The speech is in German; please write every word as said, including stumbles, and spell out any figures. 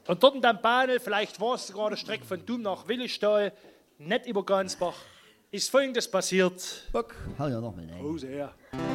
Und dort in dem Panel, vielleicht war es gerade Strecke von Dum nach Willestal, nicht über Gansbach, ist Folgendes passiert. Bock, hau ja noch mal rein. Oh, sehr.